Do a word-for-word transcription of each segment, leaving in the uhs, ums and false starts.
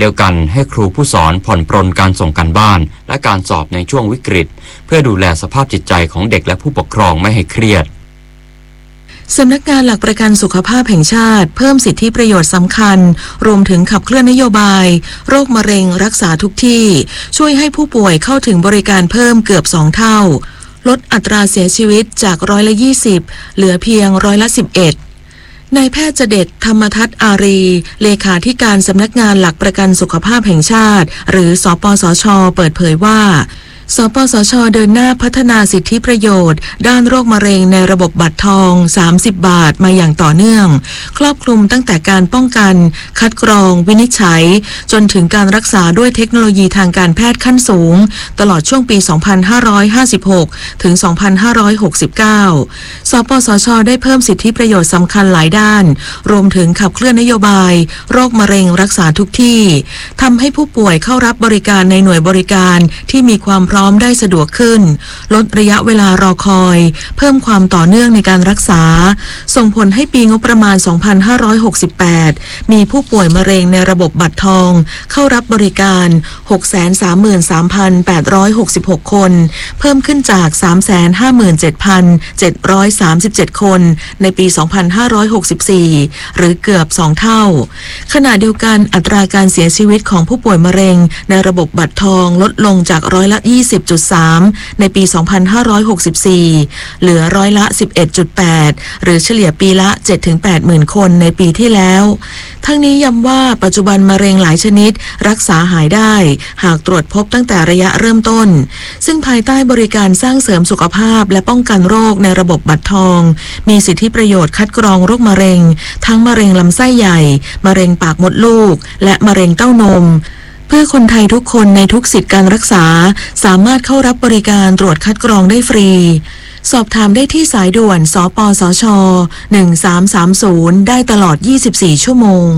เดียวกันให้ครูผู้สอนผ่อนปรนการส่งการบ้านและการสอบในช่วงวิกฤตเพื่อดูแลสภาพจิตใจของเด็กและผู้ปกครองไม่ให้เครียดสำนักงานหลักประกันสุขภาพแห่งชาติเพิ่มสิทธิประโยชน์สำคัญรวมถึงขับเคลื่อนนโยบายโรคมะเร็งรักษาทุกที่ช่วยให้ผู้ป่วยเข้าถึงบริการเพิ่มเกือบสองเท่าลดอัตราเสียชีวิตจากร้อยละยี่สิบเหลือเพียงร้อยละสิบเอ็ดนายแพทย์เจเดชธรรมทัศน์อารีเลขาธิการสำนักงานหลักประกันสุขภาพแห่งชาติหรือสปสช.เปิดเผยว่าสปสช.เดินหน้าพัฒนาสิทธิประโยชน์ด้านโรคมะเร็งในระบบบัตรทองสามสิบบาทมาอย่างต่อเนื่องครอบคลุมตั้งแต่การป้องกันคัดกรองวินิจฉัยจนถึงการรักษาด้วยเทคโนโลยีทางการแพทย์ขั้นสูงตลอดช่วงปี สองพันห้าร้อยห้าสิบหก ถึง สองพันห้าร้อยหกสิบเก้า สปสช.ได้เพิ่มสิทธิประโยชน์สำคัญหลายด้านรวมถึงขับเคลื่อนนโยบายโรคมะเร็งรักษาทุกที่ทำให้ผู้ป่วยเข้ารับบริการในหน่วยบริการที่มีความพร้อมได้สะดวกขึ้นลดระยะเวลารอคอยเพิ่มความต่อเนื่องในการรักษาส่งผลให้ปีงบประมาณ สองพันห้าร้อยหกสิบแปด มีผู้ป่วยมะเร็งในระบบบัตรทองเข้ารับบริการ หกแสนสามหมื่นสามพันแปดร้อยหกสิบหก คนเพิ่มขึ้นจาก สามแสนห้าหมื่นเจ็ดพันเจ็ดร้อยสามสิบเจ็ด คนในปี สองพันห้าร้อยหกสิบสี่ หรือเกือบสองเท่าขณะเดียวกันอัตราการเสียชีวิตของผู้ป่วยมะเร็งในระบบบัตรทองลดลงจากร้อยละ ยี่สิบจุดสาม ในปี สองพันห้าร้อยหกสิบสี่ เหลือร้อยละ สิบเอ็ดจุดแปด หรือเฉลี่ยปีละ เจ็ดถึงแปดหมื่น คนในปีที่แล้วทั้งนี้ย้ำว่าปัจจุบันมะเร็งหลายชนิดรักษาหายได้หากตรวจพบตั้งแต่ระยะเริ่มต้นซึ่งภายใต้บริการสร้างเสริมสุขภาพและป้องกันโรคในระบบบัตรทองมีสิทธิประโยชน์คัดกรองโรคมะเร็งทั้งมะเร็งลำไส้ใหญ่มะเร็งปากมดลูกและมะเร็งเต้านมเพื่อคนไทยทุกคนในทุกสิทธิการรักษาสามารถเข้ารับบริการตรวจคัดกรองได้ฟรีสอบถามได้ที่สายด่วนสปสชหนึ่งสามสามศูนย์ได้ตลอดยี่สิบสี่ชั่วโมง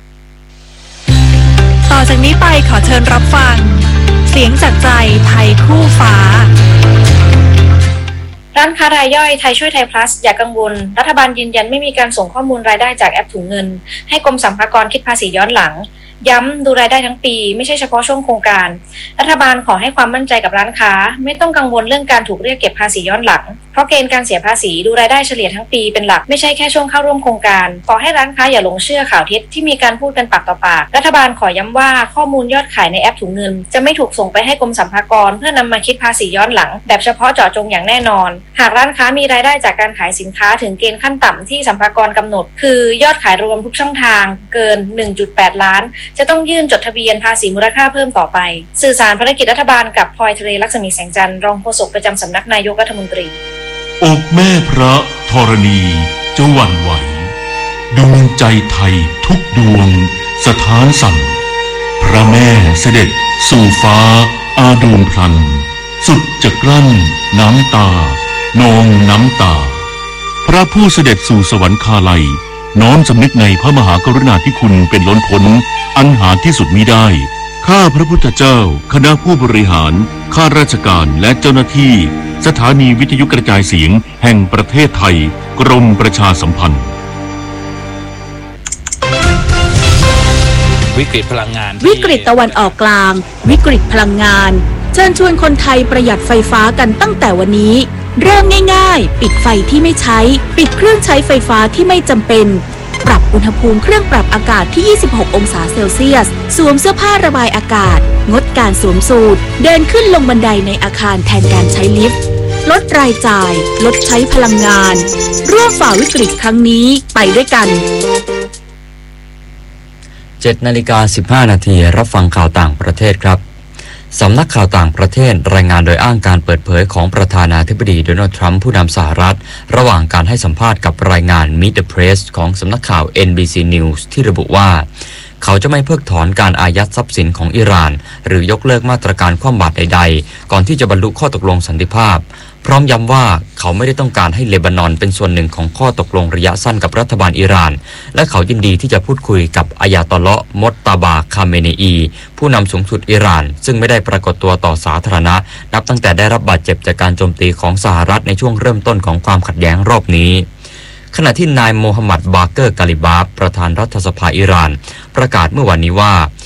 ต่อจากนี้ไปขอเชิญรับฟังเสียงจากใจไทยคู่ฟ้าร้านค้ารายย่อยไทยช่วยไทย plus อย่ากังวลรัฐบาลยืนยันไม่มีการส่งข้อมูลรายได้จากแอปถุงเงินให้กรมสรรพากรคิดภาษีย้อนหลังย้ำดูรายได้ทั้งปีไม่ใช่เฉพาะช่วงโครงการรัฐบาลขอให้ความมั่นใจกับร้านค้าไม่ต้องกังวลเรื่องการถูกเรียกเก็บภาษีย้อนหลังเพราะเกณฑ์การเสียภาษีดูรายได้เฉลี่ยทั้งปีเป็นหลักไม่ใช่แค่ช่วงเข้าร่วมโครงการขอให้ร้านค้าอย่าหลงเชื่อข่าวเท็จที่มีการพูดกันปากต่อปากรัฐบาลขอย้ำว่าข้อมูลยอดขายในแอปถุงเงินจะไม่ถูกส่งไปให้กรมสรรพากรเพื่อนำมาคิดภาษีย้อนหลังแบบเฉพาะเจาะจงอย่างแน่นอนหากร้านค้ามีรายได้จากการขายสินค้าถึงเกณฑ์ขั้นต่ำที่สรรพากรกำหนดคือยอดขายรวมทุกช่องทางเกิน หนึ่งจุดแปด ล้านจะต้องยื่นจดทะเบียนภาษีมูลค่าเพิ่มต่อไปสื่อสารภารกิจรัฐบาลกับพลอยทะเลลักษมีแสงจันทร์รองโฆษกประจำสำนักนายกรัฐมนตรีอกแม่พระธรณีจะหวั่นไหวดวงใจไทยทุกดวงสถานสั่นพระแม่เสด็จสู่ฟ้าอาดวงพลันสุดจะกลั้นน้ำตานองน้ำตาพระผู้เสด็จสู่สวรรคาลัยน้อมสำนึกในพระมหากรุณาธิคุณเป็นล้นพ้นอันหาที่สุดมิได้ข้าพระพุทธเจ้าคณะผู้บริหารข้าราชการและเจ้าหน้าที่สถานีวิทยุกระจายเสียงแห่งประเทศไทยกรมประชาสัมพันธ์วิกฤตพลังงานวิกฤตตะวันออกกลางวิกฤตพลังงานเชิญชวนคนไทยประหยัดไฟฟ้ากันตั้งแต่วันนี้เริ่มง่ายๆปิดไฟที่ไม่ใช้ปิดเครื่องใช้ไฟฟ้าที่ไม่จำเป็นปรับอุณหภูมิเครื่องปรับอากาศที่ยี่สิบหกองศาเซลเซียสสวมเสื้อผ้าระบายอากาศงดการสวมสูทเดินขึ้นลงบันไดในอาคารแทนการใช้ลิฟต์ลดรายจ่ายลดใช้พลังงานร่วมฝ่าวิกฤตครั้งนี้ไปด้วยกันเจ็ดนาฬิกาสิบห้านาทีรับฟังข่าวต่างประเทศครับสำนักข่าวต่างประเทศรายงานโดยอ้างการเปิดเผยของประธานาธิบดีโดนัลด์ทรัมป์ผู้นำสหรัฐระหว่างการให้สัมภาษณ์กับรายงาน Meet the Press ของสำนักข่าว เอ็น บี ซี News ที่ระบุว่าเขาจะไม่เพิกถอนการอายัดทรัพย์สินของอิหร่านหรือยกเลิกมาตรการคว่ำบาตรใดๆก่อนที่จะบรรลุข้อตกลงสันติภาพพร้อมย้ำว่าเขาไม่ได้ต้องการให้เลบานอนเป็นส่วนหนึ่งของข้อตกลงระยะสั้นกับรัฐบาลอิหร่านและเขายินดีที่จะพูดคุยกับอายาตอลเลาะห์มอตตาบาคาเมเนอีผู้นำสูงสุดอิหร่านซึ่งไม่ได้ปรากฏตัวต่อสาธารณะนับตั้งแต่ได้รับบาดเจ็บจากการโจมตีของสหรัฐในช่วงเริ่มต้นของความขัดแย้งรอบนี้ขณะที่นายโมฮัมหมัดบาเกอร์กาลิบาฟประธานรัฐสภาอิหร่านประกาศเมื่อวันนี้ว่า